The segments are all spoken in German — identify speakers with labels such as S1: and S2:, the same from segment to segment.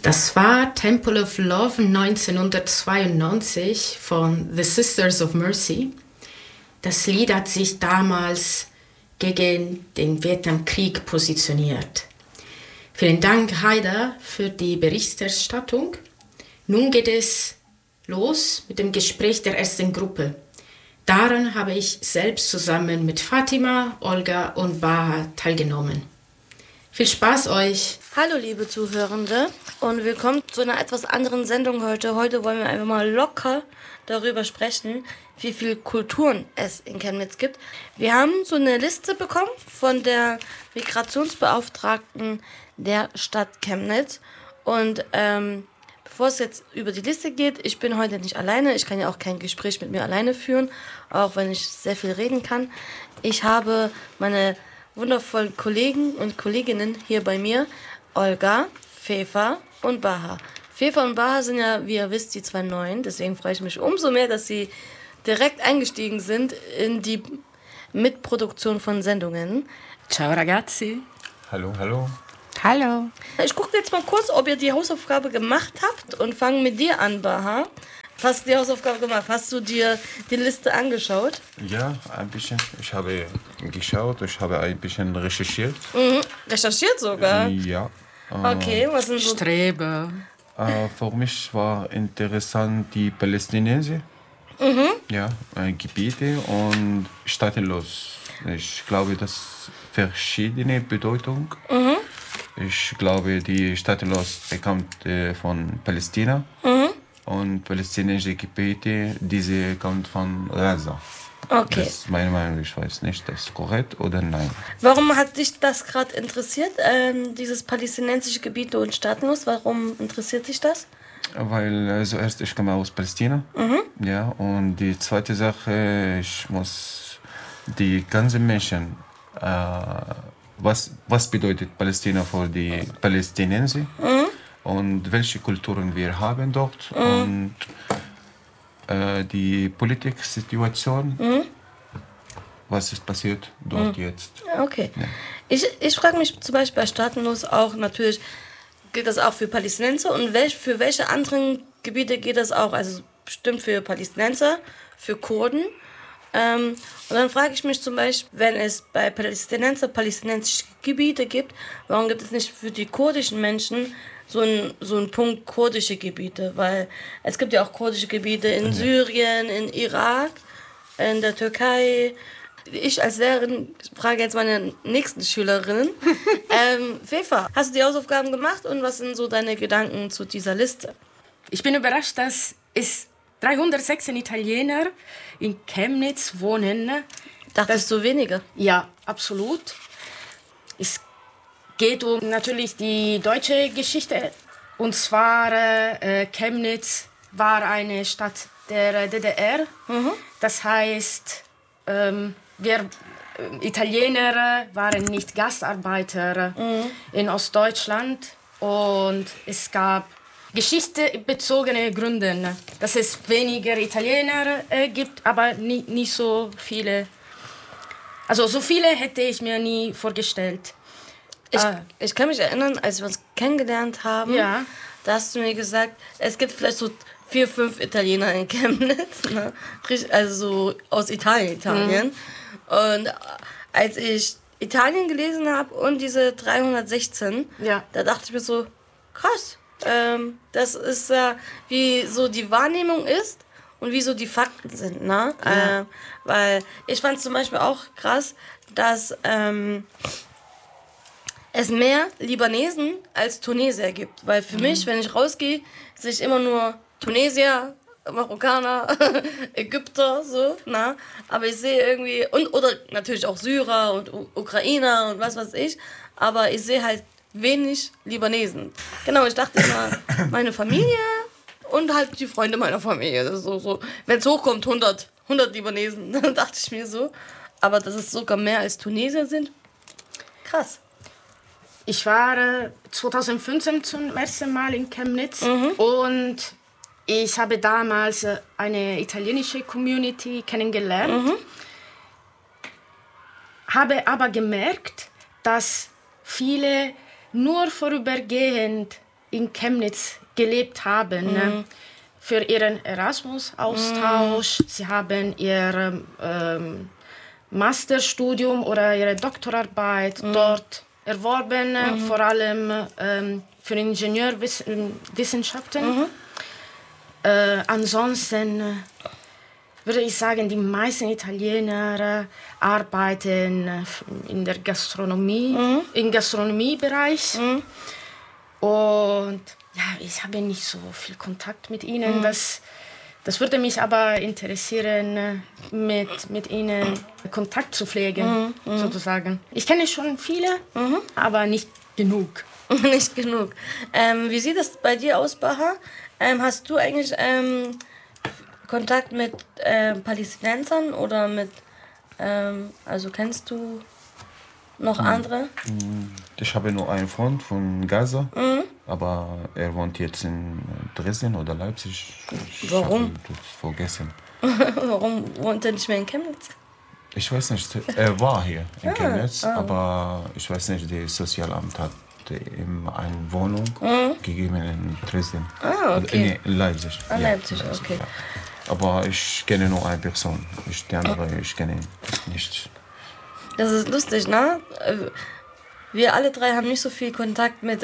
S1: Das war Temple of Love 1992 von The Sisters of Mercy. Das Lied hat sich damals gegen den Vietnamkrieg positioniert. Vielen Dank, Haida, für die Berichterstattung. Nun geht es los mit dem Gespräch der ersten Gruppe. Daran habe ich selbst zusammen mit Fatima, Olga und Baha teilgenommen. Viel Spaß euch!
S2: Hallo liebe Zuhörende und willkommen zu einer etwas anderen Sendung heute. Heute wollen wir einfach mal locker darüber sprechen, wie viele Kulturen es in Chemnitz gibt. Wir haben so eine Liste bekommen von der Migrationsbeauftragten der Stadt Chemnitz. Und bevor es jetzt über die Liste geht, ich bin heute nicht alleine. Ich kann ja auch kein Gespräch mit mir alleine führen, auch wenn ich sehr viel reden kann. Ich habe meine wundervollen Kollegen und Kolleginnen hier bei mir, Olga, Fefa und Baha. Fefa und Baha sind ja, wie ihr wisst, die zwei Neuen. Deswegen freue ich mich umso mehr, dass sie direkt eingestiegen sind in die Mitproduktion von Sendungen.
S3: Ciao ragazzi.
S4: Hallo, hallo.
S3: Hallo.
S2: Ich gucke jetzt mal kurz, ob ihr die Hausaufgabe gemacht habt und fange mit dir an, Baha. Hast du die Hausaufgabe gemacht? Hast du dir die Liste angeschaut?
S4: Ja, ein bisschen. Ich habe geschaut, ich habe ein bisschen recherchiert.
S2: Recherchiert sogar?
S4: Ja.
S2: Okay, was sind so...
S3: Strebe.
S4: Für mich war interessant die Palästinenser. Ja, Gebiete und staatenlos. Ich glaube, das verschiedene Bedeutung. Ich glaube, die staatenlos bekommt von Palästina. Und palästinensische Gebiete, diese kommt von Gaza.
S2: Okay.
S4: Das ist meine Meinung, ich weiß nicht, das ist korrekt oder nein.
S2: Warum hat dich das gerade interessiert, dieses palästinensische Gebiete und staatenlos? Warum interessiert dich das?
S4: Weil zuerst, ich komme aus Palästina. Ja, und die zweite Sache, ich muss die ganzen Menschen, was bedeutet Palästina für die Palästinenser? Und welche Kulturen wir haben dort und die Politiksituation, was ist passiert dort jetzt.
S2: Okay.
S4: Ja.
S2: Ich frage mich zum Beispiel bei Staatenlos auch, natürlich gilt das auch für Palästinenser und für welche anderen Gebiete geht das auch? Also bestimmt für Palästinenser, für Kurden. Und dann frage ich mich zum Beispiel, wenn es bei palästinensische Gebiete gibt, warum gibt es nicht für die kurdischen Menschen so ein Punkt kurdische Gebiete? Weil es gibt ja auch kurdische Gebiete in Syrien, in Irak, in der Türkei. Ich als Lehrerin frage jetzt meine nächsten Schülerinnen. Fefa, hast du die Hausaufgaben gemacht und was sind so deine Gedanken zu dieser Liste?
S1: Ich bin überrascht, dass es 316 Italiener in Chemnitz wohnen.
S2: Dachtest du weniger?
S1: Ja, absolut. Es geht um natürlich die deutsche Geschichte. Und zwar Chemnitz war eine Stadt der DDR. Das heißt, wir Italiener waren nicht Gastarbeiter in Ostdeutschland. Und es gab geschichtebezogene Gründe, dass es weniger Italiener gibt, aber nicht so viele. Also so viele hätte ich mir nie vorgestellt.
S2: Ich kann mich erinnern, als wir uns kennengelernt haben,
S1: Ja.
S2: da hast du mir gesagt, es gibt vielleicht so 4, 5 Italiener in Chemnitz, ne? Also so aus Italien. Und als ich Italien gelesen habe und diese 316, da dachte ich mir so, krass, das ist wie so die Wahrnehmung ist und wie so die Fakten sind, ne?
S1: Ja.
S2: Weil ich fand zum Beispiel auch krass, dass es mehr Libanesen als Tunesier gibt. Weil für mich, wenn ich rausgehe, sehe ich immer nur Tunesier, Marokkaner, Ägypter, so, na. Aber ich sehe irgendwie, oder natürlich auch Syrer und Ukrainer und was weiß ich, aber ich sehe halt wenig Libanesen. Genau, ich dachte immer, meine Familie und halt die Freunde meiner Familie. Das ist so. Wenn es hochkommt, 100 Libanesen, dann dachte ich mir so. Aber dass es sogar mehr als Tunesier sind, krass.
S1: Ich war 2015 zum ersten Mal in Chemnitz und ich habe damals eine italienische Community kennengelernt, habe aber gemerkt, dass viele nur vorübergehend in Chemnitz gelebt haben, für ihren Erasmus-Austausch. Sie haben ihr Masterstudium oder ihre Doktorarbeit dort erworben, vor allem für Ingenieurwissenschaften. Ansonsten würde ich sagen, die meisten Italiener arbeiten in der Gastronomie, im Gastronomiebereich. Und ja, ich habe nicht so viel Kontakt mit ihnen. Das würde mich aber interessieren, mit ihnen Kontakt zu pflegen, sozusagen. Ich kenne schon viele, aber nicht genug.
S2: Nicht genug. Wie sieht es bei dir aus, Baha? Hast du eigentlich Kontakt mit Palästinensern oder mit, also kennst du noch andere?
S4: Ich habe nur einen Freund von Gaza, aber er wohnt jetzt in Dresden oder Leipzig.
S2: Warum?
S4: Ich habe das vergessen.
S2: Warum wohnt er nicht mehr in Chemnitz?
S4: Ich weiß nicht, er war hier in Chemnitz, aber ich weiß nicht, das Sozialamt hat ihm eine Wohnung gegeben in Dresden.
S2: Okay.
S4: In Leipzig.
S2: Leipzig, okay.
S4: Ja. Aber ich kenne nur eine Person. Die andere, ich kenne nicht.
S2: Das ist lustig, ne? Wir alle drei haben nicht so viel Kontakt mit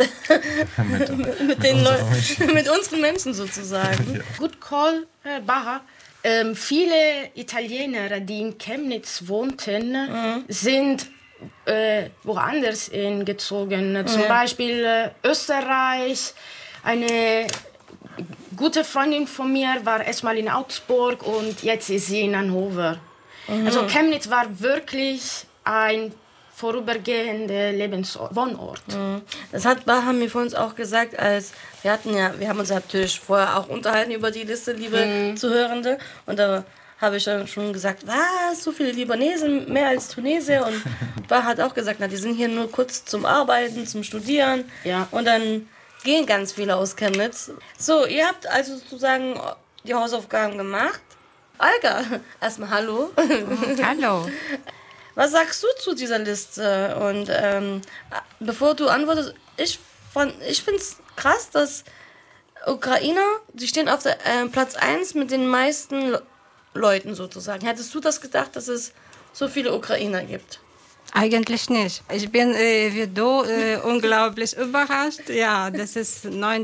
S2: den Leuten, mit unseren Menschen sozusagen.
S1: Ja. Good call, Baha. Viele Italiener, die in Chemnitz wohnten, sind woanders hingezogen. Zum Beispiel Österreich. Eine gute Freundin von mir war erstmal in Augsburg und jetzt ist sie in Hannover. Also Chemnitz war wirklich ein vorübergehender Wohnort.
S2: Das haben wir vor uns auch gesagt, als wir haben uns natürlich vorher auch unterhalten über die Liste, liebe Zuhörende, und da habe ich dann schon gesagt, was, so viele Libanesen, mehr als Tunesier, und Bah hat auch gesagt, die sind hier nur kurz zum Arbeiten, zum Studieren, und dann gehen ganz viele aus Chemnitz. So, ihr habt also sozusagen die Hausaufgaben gemacht. Olga, erstmal hallo.
S3: Hallo.
S2: Was sagst du zu dieser Liste? Und bevor du antwortest, ich finde es krass, dass Ukrainer, die stehen auf der, Platz 1 mit den meisten Leuten sozusagen. Hättest du das gedacht, dass es so viele Ukrainer gibt?
S3: Eigentlich nicht. Ich bin wie du unglaublich überrascht. Ja, das ist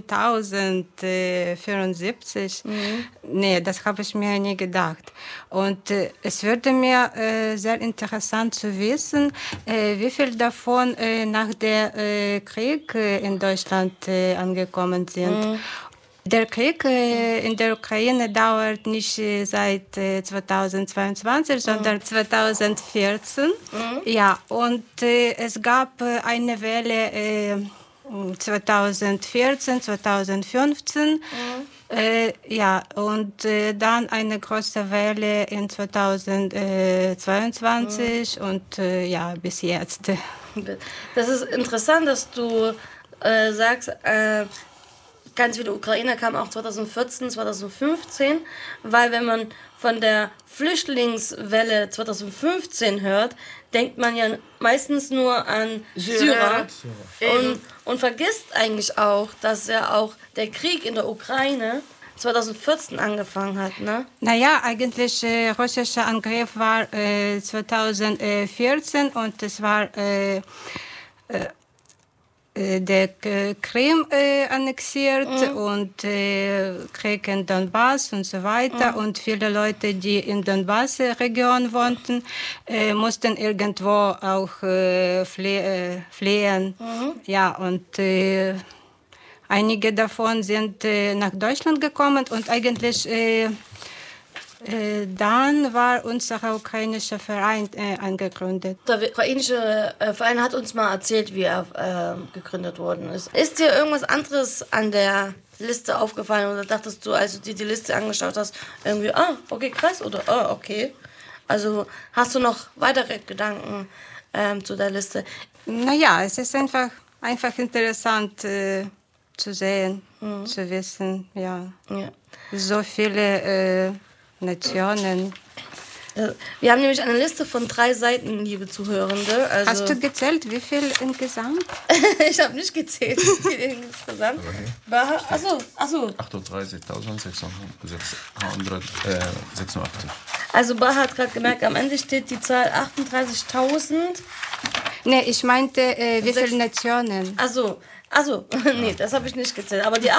S3: 9074. Nee, das habe ich mir nie gedacht. Und es würde mir sehr interessant zu wissen, wie viel davon nach dem Krieg in Deutschland angekommen sind. Der Krieg in der Ukraine dauert nicht seit 2022, sondern 2014. Ja, und es gab eine Welle 2014, 2015. Ja, und dann eine große Welle in 2022 und ja, bis jetzt.
S2: Das ist interessant, dass du sagst, ganz viele Ukrainer kamen auch 2014, 2015, weil wenn man von der Flüchtlingswelle 2015 hört, denkt man ja meistens nur an Syrer und vergisst eigentlich auch, dass ja auch der Krieg in der Ukraine 2014 angefangen hat, ne?
S3: Naja, eigentlich russischer Angriff war 2014 und es war der Krim annexiert und Krieg in Donbass und so weiter. Und viele Leute, die in Donbass-Region wohnten, mussten irgendwo auch fliehen. Ja, und einige davon sind nach Deutschland gekommen und eigentlich dann war unser ukrainischer Verein angegründet.
S2: Der ukrainische Verein hat uns mal erzählt, wie er gegründet worden ist. Ist dir irgendwas anderes an der Liste aufgefallen oder dachtest du, als du dir die Liste angeschaut hast, irgendwie, okay, krass oder okay? Also hast du noch weitere Gedanken zu der Liste?
S3: Naja, es ist einfach interessant zu sehen, zu wissen, ja. So viele Nationen
S2: Wir haben nämlich eine Liste von 3 Seiten, liebe Zuhörende. Also
S3: Hast du gezählt, wie viel insgesamt?
S2: ich habe nicht gezählt, wie viel insgesamt. Achso.
S4: 38.686.
S2: Also Baha hat gerade gemerkt, am Ende steht die Zahl 38.000.
S3: Nee, ich meinte, wie viele Nationen?
S2: Also, nee, das habe ich nicht gezählt. Aber die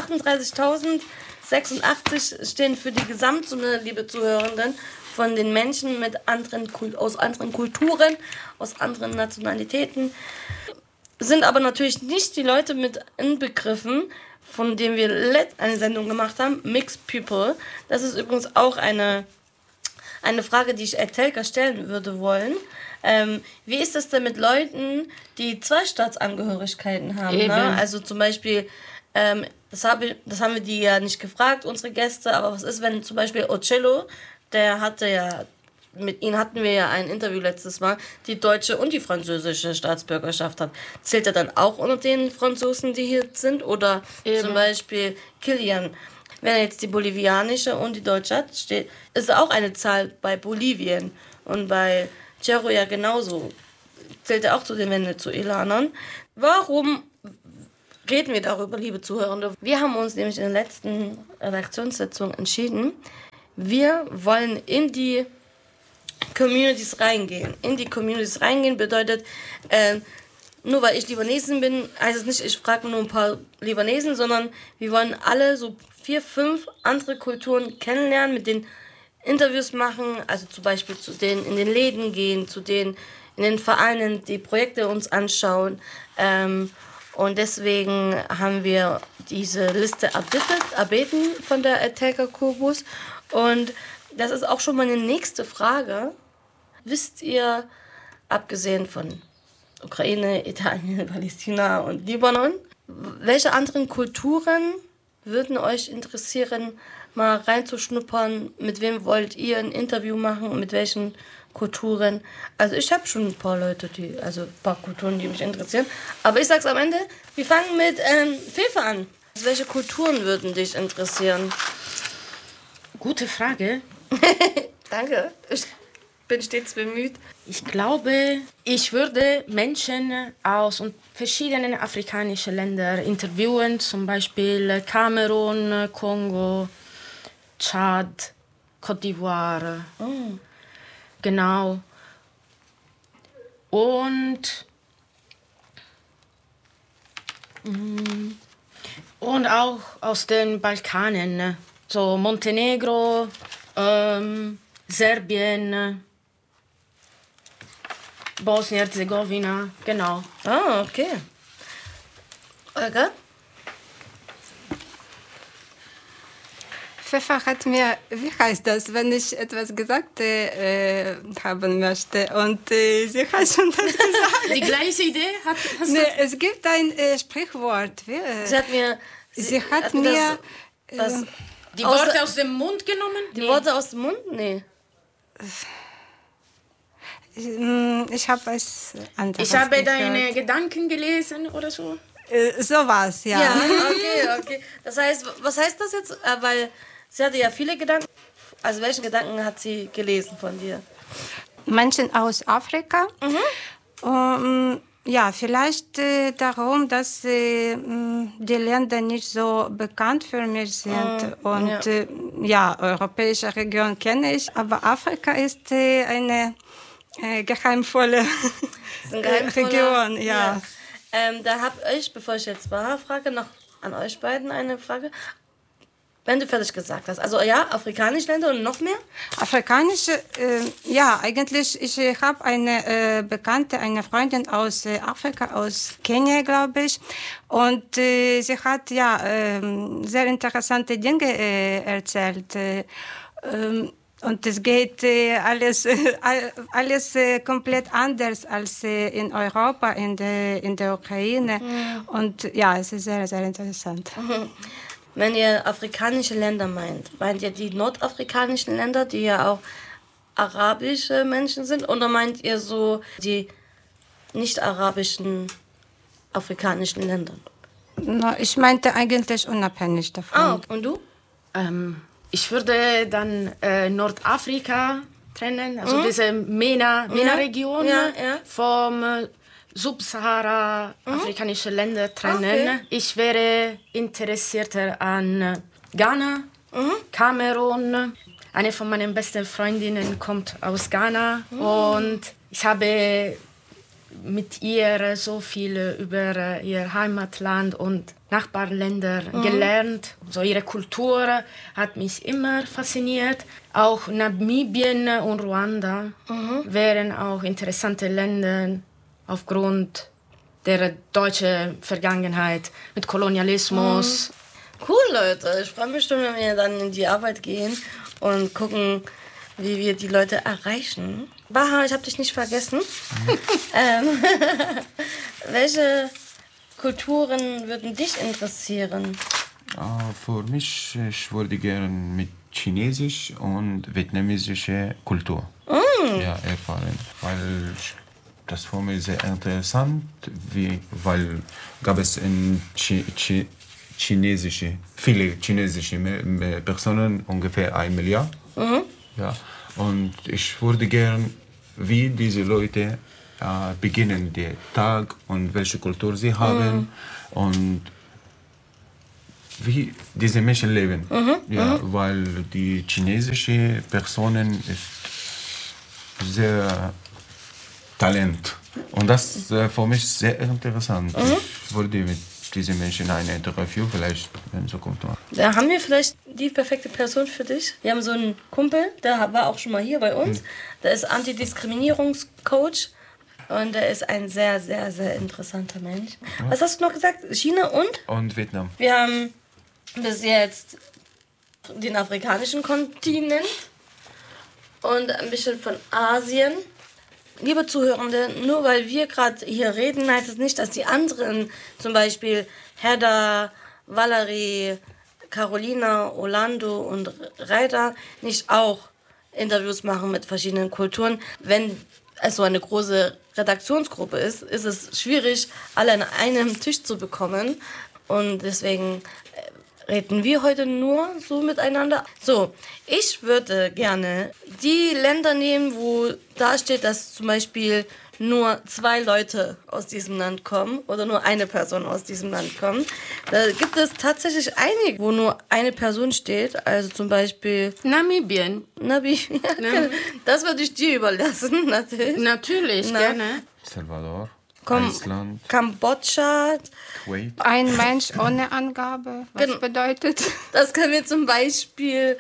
S2: 38.086 stehen für die Gesamtsumme, liebe Zuhörenden, von den Menschen aus anderen Kulturen, aus anderen Nationalitäten. Sind aber natürlich nicht die Leute mit inbegriffen, von denen wir eine Sendung gemacht haben, Mixed People. Das ist übrigens auch eine Frage, die ich Etelka stellen würde wollen. Wie ist es denn mit Leuten, die 2 Staatsangehörigkeiten haben? Ne? Also zum Beispiel, das haben wir die ja nicht gefragt, unsere Gäste, aber was ist, wenn zum Beispiel Ocello, mit ihm hatten wir ja ein Interview letztes Mal, die deutsche und die französische Staatsbürgerschaft hat. Zählt er dann auch unter den Franzosen, die hier sind? Oder zum Beispiel Kilian, wenn er jetzt die bolivianische und die deutsche hat, ist auch eine Zahl bei Bolivien. Und bei Cerro ja genauso. Zählt er auch zu den Venezolanern. Warum reden wir darüber, liebe Zuhörende? Wir haben uns nämlich in der letzten Redaktionssitzung entschieden, wir wollen in die Communities reingehen. In die Communities reingehen bedeutet, nur weil ich Libanesin bin, heißt es nicht, ich frage nur ein paar Libanesen, sondern wir wollen alle so 4, 5 andere Kulturen kennenlernen, mit denen Interviews machen, also zum Beispiel zu denen in den Läden gehen, zu denen in den Vereinen die Projekte uns anschauen. Und deswegen haben wir diese Liste erbeten von der Etelka Kubus. Und das ist auch schon meine nächste Frage. Wisst ihr, abgesehen von Ukraine, Italien, Palästina und Libanon, welche anderen Kulturen würden euch interessieren, mal reinzuschnuppern? Mit wem wollt ihr ein Interview machen? Mit welchen Kulturen? Also ich habe schon ein paar Leute, ein paar Kulturen, die mich interessieren. Aber ich sag's am Ende, wir fangen mit Fefe an. Welche Kulturen würden dich interessieren?
S1: Gute Frage.
S2: Danke, ich bin stets bemüht.
S1: Ich glaube, ich würde Menschen aus verschiedenen afrikanischen Ländern interviewen, zum Beispiel Kamerun, Kongo, Tschad, Côte d'Ivoire.
S2: Oh.
S1: Genau. Und auch aus den Balkanen, so Montenegro, Serbien, Bosnien-Herzegowina, genau.
S2: Ah, okay. Olga?
S3: Pfeffer hat mir, wie heißt das, wenn ich etwas gesagt haben möchte und sie hat schon das gesagt.
S1: Die gleiche Idee hast
S3: Nee, es gibt ein Sprichwort. Sie hat mir
S1: die Worte aus dem Mund genommen?
S2: Die Worte aus dem Mund? Nee.
S3: Ich habe es anders
S1: Ich habe
S3: gehört.
S1: deine Gedanken gelesen oder so.
S3: Sowas, ja.
S2: Ja, okay. Das heißt, was heißt das jetzt? Weil sie hatte ja viele Gedanken. Also welche Gedanken hat sie gelesen von dir?
S3: Menschen aus Afrika. Ja, vielleicht darum, dass die Länder nicht so bekannt für mich sind. Und europäische Region kenne ich, aber Afrika ist eine geheimvolle Region. Ja.
S2: Da habe ich, bevor ich jetzt Baha frage, noch an euch beiden eine Frage. Wenn du fertig gesagt hast. Also ja, afrikanische Länder und noch mehr?
S3: Afrikanische, eigentlich, ich habe eine Bekannte, eine Freundin aus Afrika, aus Kenia, glaube ich. Und sie hat sehr interessante Dinge erzählt. Und es geht alles komplett anders als in Europa, in der Ukraine. Und ja, es ist sehr, sehr interessant.
S2: Wenn ihr afrikanische Länder meint ihr die nordafrikanischen Länder, die ja auch arabische Menschen sind, oder meint ihr so die nicht-arabischen afrikanischen Länder?
S3: No, ich meinte eigentlich unabhängig davon.
S2: Ah, und du?
S1: Ich würde dann Nordafrika trennen, also diese MENA-Region vom Subsahara-afrikanische Länder trennen. Okay. Ich wäre interessierter an Ghana, Kamerun. Eine von meinen besten Freundinnen kommt aus Ghana und ich habe mit ihr so viel über ihr Heimatland und Nachbarländer gelernt. So ihre Kultur hat mich immer fasziniert. Auch Namibien und Ruanda wären auch interessante Länder aufgrund der deutschen Vergangenheit mit Kolonialismus.
S2: Cool, Leute. Ich freue mich schon, wenn wir dann in die Arbeit gehen und gucken, wie wir die Leute erreichen. Baha, ich habe dich nicht vergessen. Welche Kulturen würden dich interessieren?
S4: Für mich, ich würde gerne mit Chinesisch und vietnamesische Kultur erfahren, weil das für mich sehr interessant, weil gab es in viele chinesische Personen, ungefähr 1 Milliard. Ja, und ich würde gern, wie diese Leute beginnen den Tag und welche Kultur sie haben und wie diese Menschen leben. Weil die chinesische Personen ist sehr Talent. Und das ist für mich sehr interessant. Ich würde mit diesen Menschen ein Interview vielleicht in Zukunft machen.
S2: Da haben wir vielleicht die perfekte Person für dich. Wir haben so einen Kumpel, der war auch schon mal hier bei uns. Der ist Antidiskriminierungscoach und der ist ein sehr, sehr, sehr interessanter Mensch. Was hast du noch gesagt? China und?
S4: Und Vietnam.
S2: Wir haben bis jetzt den afrikanischen Kontinent und ein bisschen von Asien. Liebe Zuhörende, nur weil wir gerade hier reden, heißt es nicht, dass die anderen, zum Beispiel Hedda, Valerie, Carolina, Orlando und Reiter, nicht auch Interviews machen mit verschiedenen Kulturen. Wenn es so eine große Redaktionsgruppe ist, ist es schwierig, alle an einem Tisch zu bekommen. Und deswegen reden wir heute nur so miteinander. So, ich würde gerne die Länder nehmen, wo da steht, dass zum Beispiel nur 2 Leute aus diesem Land kommen oder nur eine Person aus diesem Land kommt. Da gibt es tatsächlich einige, wo nur eine Person steht. Also zum Beispiel
S1: Namibien.
S2: Das würde ich dir überlassen, natürlich.
S1: Natürlich, gerne.
S4: Salvador.
S3: Island.
S2: Kambodscha.
S4: Kuwait.
S3: Ein Mensch ohne Angabe, was bedeutet?
S2: Das können wir zum Beispiel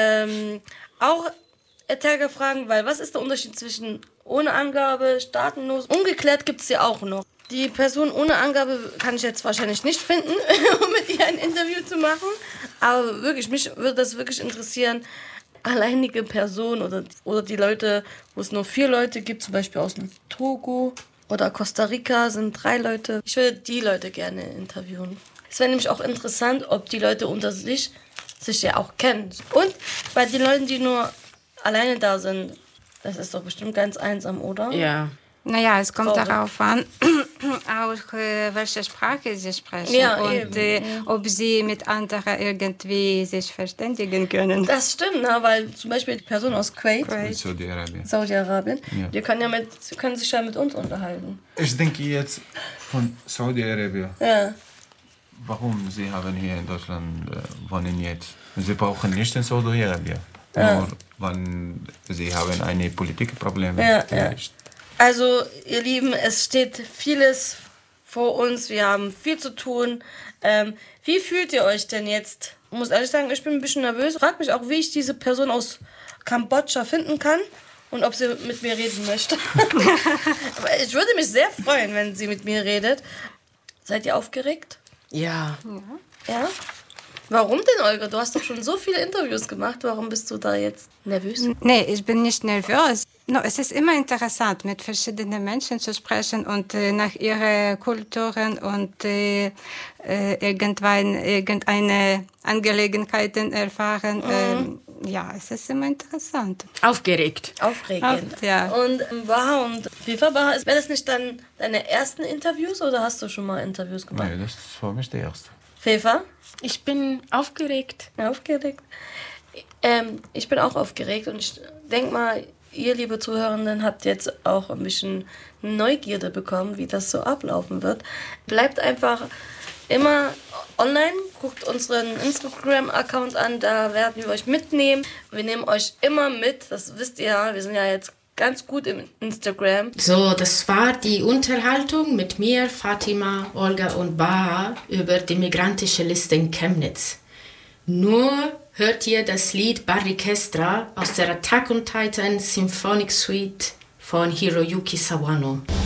S2: auch Etelka fragen, weil was ist der Unterschied zwischen ohne Angabe, staatenlos? Ungeklärt gibt es ja auch noch. Die Person ohne Angabe kann ich jetzt wahrscheinlich nicht finden, um mit ihr ein Interview zu machen. Aber wirklich, mich würde das wirklich interessieren. Alleinige Personen oder die Leute, wo es nur 4 Leute gibt, zum Beispiel aus dem Togo. Oder Costa Rica sind 3 Leute. Ich würde die Leute gerne interviewen. Es wäre nämlich auch interessant, ob die Leute unter sich ja auch kennen. Und bei den Leuten, die nur alleine da sind, das ist doch bestimmt ganz einsam, oder?
S1: Ja.
S3: Naja, es kommt darauf an, auch welche Sprache sie sprechen und ob sie mit anderen irgendwie sich verständigen können.
S2: Das stimmt, ne? Weil zum Beispiel die Person aus Kuwait. Saudi-Arabien. Ja. Die können sich ja mit uns unterhalten.
S4: Ich denke jetzt von Saudi-Arabien.
S2: Ja.
S4: Warum sie haben hier in Deutschland wohnen jetzt? Sie brauchen nicht in Saudi-Arabien. Nur wenn sie haben eine Politikprobleme vielleicht.
S2: Also, ihr Lieben, es steht vieles vor uns. Wir haben viel zu tun. Wie fühlt ihr euch denn jetzt? Ich muss ehrlich sagen, ich bin ein bisschen nervös. Frag mich auch, wie ich diese Person aus Kambodscha finden kann und ob sie mit mir reden möchte. Ich würde mich sehr freuen, wenn sie mit mir redet. Seid ihr aufgeregt?
S1: Ja.
S2: Ja? Warum denn, Olga? Du hast doch schon so viele Interviews gemacht. Warum bist du da jetzt nervös?
S3: Nee, ich bin nicht nervös. No, es ist immer interessant, mit verschiedenen Menschen zu sprechen und nach ihren Kulturen und irgendeine Angelegenheiten erfahren. Ja, es ist immer interessant.
S1: Aufgeregt.
S2: Aufregend.
S3: Ja.
S2: Und Baha und Fefa, wäre das nicht dann deine ersten Interviews oder hast du schon mal Interviews gemacht?
S4: Nein, das war für mich der erste.
S2: Fefa?
S1: Ich bin aufgeregt.
S2: Aufgeregt? Ich bin auch aufgeregt und ich denke mal, ihr, liebe Zuhörenden, habt jetzt auch ein bisschen Neugierde bekommen, wie das so ablaufen wird. Bleibt einfach immer online, guckt unseren Instagram-Account an, da werden wir euch mitnehmen. Wir nehmen euch immer mit, das wisst ihr ja, wir sind ja jetzt ganz gut im Instagram.
S1: So, das war die Unterhaltung mit mir, Fatima, Olga und Baha über die migrantische Liste in Chemnitz. Nur hört ihr das Lied Barrikestra aus der Attack on Titan Symphonic Suite von Hiroyuki Sawano.